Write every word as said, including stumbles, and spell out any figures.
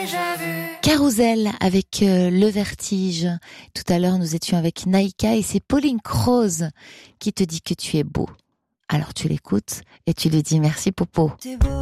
déjà vu. Carousel avec euh, Le Vertige. Tout à l'heure, nous étions avec Naïka et c'est Pauline Croze qui te dit que tu es beau. Alors tu l'écoutes et tu lui dis merci Popo. T'es beau.